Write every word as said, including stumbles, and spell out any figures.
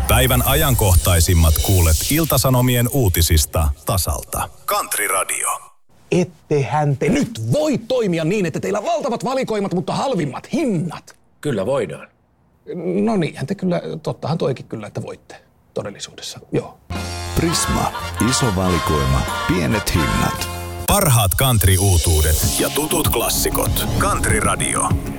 Päivän ajankohtaisimmat kuulet Ilta-Sanomien uutisista tasalta. Country Radio. Ettehän te nyt voi toimia niin, että teillä on valtavat valikoimat, mutta halvimmat hinnat. Kyllä voidaan. No niinhän te kyllä, tottahan toikin kyllä, että voitte todellisuudessa, joo. Prisma, iso valikoima, pienet hinnat. Parhaat country-uutuudet ja tutut klassikot. Country Radio.